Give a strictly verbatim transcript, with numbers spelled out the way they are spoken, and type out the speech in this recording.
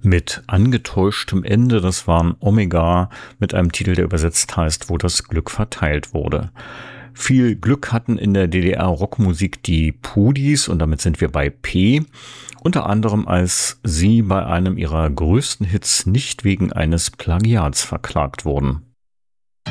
Mit angetäuschtem Ende, das waren Omega mit einem Titel, der übersetzt heißt, wo das Glück verteilt wurde. Viel Glück hatten in der D D R-Rockmusik die Pudis und damit sind wir bei P. Unter anderem als sie bei einem ihrer größten Hits nicht wegen eines Plagiats verklagt wurden.